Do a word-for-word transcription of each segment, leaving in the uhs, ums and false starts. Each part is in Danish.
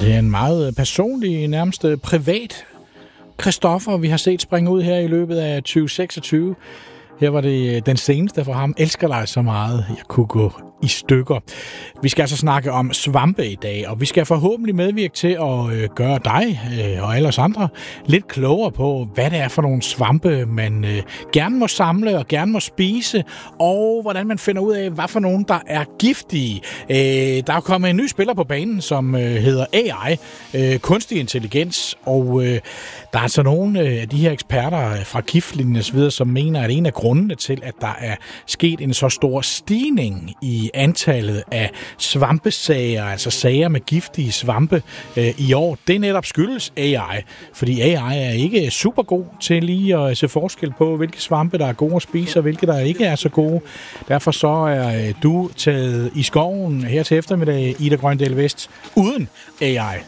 Det er en meget personlig, nærmest privat Christoffer, vi har set springe ud her i løbet af tyve seksogtyve. Her var det den seneste fra ham. Elsker dig så meget, jeg kunne gå i stykker. Vi skal altså snakke om svampe i dag, og vi skal forhåbentlig medvirke til at øh, gøre dig øh, og alle os andre lidt klogere på, hvad det er for nogle svampe, man øh, gerne må samle og gerne må spise, og hvordan man finder ud af, hvad for nogle, der er giftige. Øh, der er kommet en ny spiller på banen, som øh, hedder A I, øh, kunstig intelligens, og øh, der er altså nogle øh, af de her eksperter fra giftlinjen og så videre, som mener, at en af grundene til, at der er sket en så stor stigning i antallet af svampesager, altså sager med giftige svampe øh, i år, det netop skyldes A I. Fordi A I er ikke super god til lige at se forskel på, hvilke svampe, der er gode at spise, og hvilke, der ikke er så gode. Derfor så er øh, du taget i skoven her til eftermiddag, Ida Grøndal Vest, uden A I.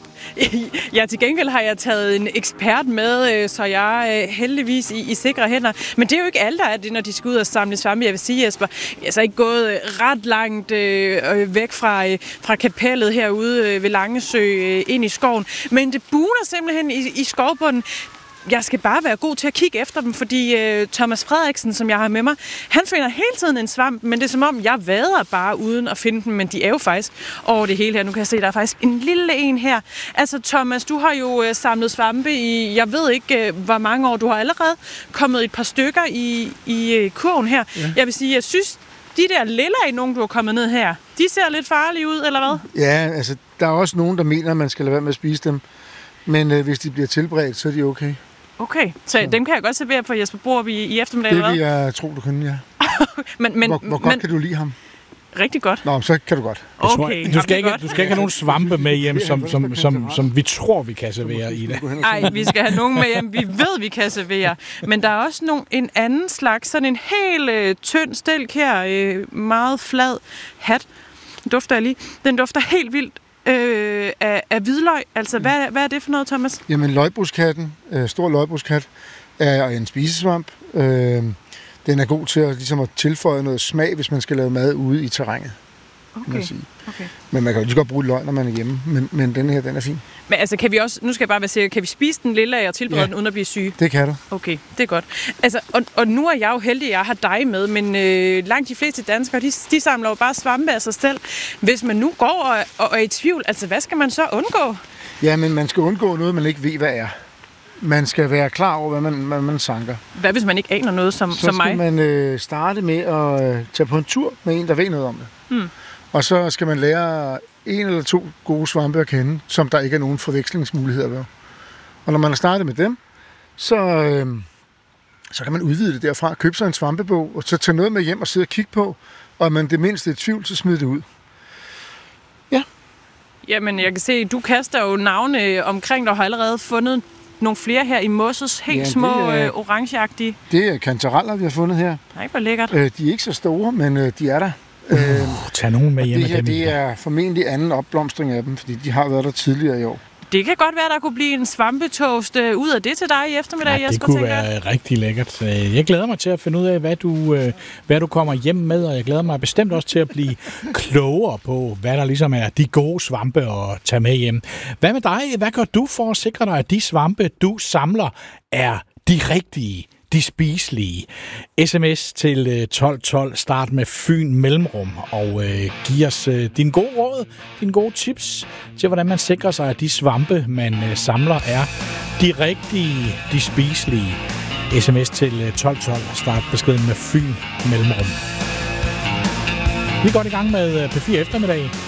Ja, til gengæld har jeg taget en ekspert med, så jeg er heldigvis i, i sikre hænder. Men det er jo ikke alle, der er det, når de skal ud og samle svampe. Jeg vil sige, Jesper, jeg er så ikke gået ret langt øh, væk fra, øh, fra kapellet herude øh, ved Langesø øh, ind i skoven. Men det buner simpelthen i, i skovbunden. Jeg skal bare være god til at kigge efter dem, fordi øh, Thomas Frederiksen, som jeg har med mig, han finder hele tiden en svamp, men det er som om, jeg vader bare uden at finde dem, men de er jo faktisk over det hele her. Nu kan jeg se, der er faktisk en lille en her. Altså Thomas, du har jo øh, samlet svampe i, jeg ved ikke, øh, hvor mange år. Du har allerede kommet et par stykker i, i øh, kurven her. Ja. Jeg vil sige, jeg synes, de der lilla i nogen, du har kommet ned her, de ser lidt farlige ud, eller hvad? Ja, altså der er også nogen, der mener, at man skal lade være med at spise dem, men øh, hvis de bliver tilberedt, så er de okay. Okay, så ja. Dem kan jeg godt servere for Jesper Borup i, i eftermiddag, eller hvad? Det vil jeg tro, du kan, ja. men, men, hvor hvor godt men, kan du lide ham? Rigtig godt. Nå, så kan du godt. Okay, du skal ikke, du skal ikke have nogen svampe med hjem, som, som, som, som vi tror, vi kan servere i det. Nej, vi skal have nogen med hjem, vi ved, vi kan servere. Men der er også nogle, en anden slags, sådan en helt øh, tynd stilk her, øh, meget flad hat. Den dufter jeg lige. Den dufter helt vildt. Øh, af, af hvidløg. Altså, hvad, hvad er det for noget, Thomas? Jamen, løgbruskatten, øh, stor løgbruskat, er en spisesvamp. Øh, den er god til at, ligesom at tilføje noget smag, hvis man skal lave mad ude i terrænet. Okay. Okay. Men man kan jo lige godt bruge løg, når man er hjemme. Men, men den her, den er fin. Men altså, kan vi også, nu skal jeg bare være sikker, kan vi spise den lille af og tilberede ja, den uden at blive syge? Det kan du. Okay, det er godt. Altså, og, og nu er jeg jo heldig, at jeg har dig med, men øh, langt de fleste danskere, de, de samler jo bare svampe af sig selv. Hvis man nu går og, og er i tvivl, altså hvad skal man så undgå? Ja, men man skal undgå noget, man ikke ved, hvad er. Man skal være klar over, hvad man, hvad man sanker. Hvad hvis man ikke aner noget som, som mig? Så skal man øh, starte med at øh, tage på en tur med en, der ved noget om det. Hmm. Og så skal man lære en eller to gode svampe at kende, som der ikke er nogen forvekslingsmuligheder ved. Og når man har startet med dem, så, øh, så kan man udvide det derfra, købe sig en svampebog, og så tage noget med hjem og sidde og kigge på, og man det mindste er i tvivl, så smid det ud. Ja. Jamen, jeg kan se, du kaster jo navne omkring, der har allerede fundet nogle flere her i mosses, helt ja, små er, øh, orangeagtige. Det er kantareller, vi har fundet her. Nej, hvor lækkert. Øh, de er ikke så store, men øh, de er der. Uh, tag nogen med hjem det her, af dem. Det er formentlig anden opblomstring af dem, fordi de har været der tidligere i år. Det kan godt være, der kunne blive en svampetoast uh, ud af det til dig i eftermiddag, ja, det Jesper, kunne være jeg. rigtig lækkert. Jeg glæder mig til at finde ud af, hvad du, uh, hvad du kommer hjem med, og jeg glæder mig bestemt også til at blive klogere på, hvad der ligesom er de gode svampe at tage med hjem. Hvad med dig? Hvad gør du for at sikre dig, at de svampe, du samler, er de rigtige? De spiselige. Sms til tolv tolv, start med Fyn Mellemrum, og øh, giv os øh, dine gode råd, dine gode tips til, hvordan man sikrer sig, at de svampe, man øh, samler, er de rigtige, de spiselige. Sms til tolv tolv, start beskeden med Fyn Mellemrum. Vi går i gang med P fire eftermiddag.